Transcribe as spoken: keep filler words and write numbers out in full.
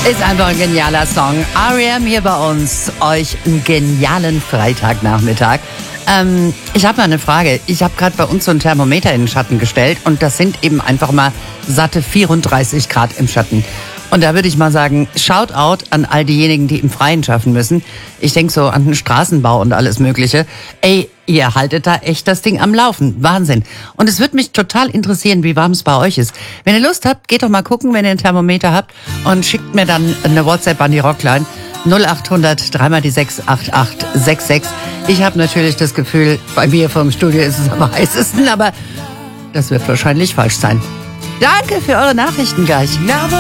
Ist einfach ein genialer Song. R E M hier bei uns. Euch einen genialen Freitagnachmittag. Ähm, ich habe mal eine Frage. Ich habe gerade bei uns so ein Thermometer in den Schatten gestellt und das sind eben einfach mal satte vierunddreißig Grad im Schatten. Und da würde ich mal sagen, Shoutout an all diejenigen, die im Freien schaffen müssen. Ich denke so an den Straßenbau und alles Mögliche. Ey, ihr haltet da echt das Ding am Laufen. Wahnsinn. Und es würde mich total interessieren, wie warm es bei euch ist. Wenn ihr Lust habt, geht doch mal gucken, wenn ihr ein Thermometer habt und schickt mir dann eine WhatsApp an die Rockline. null acht hundert, dreimal die sechs, acht acht sechs sechs. Ich habe natürlich das Gefühl, bei mir vom Studio ist es am heißesten, aber das wird wahrscheinlich falsch sein. Danke für eure Nachrichten gleich.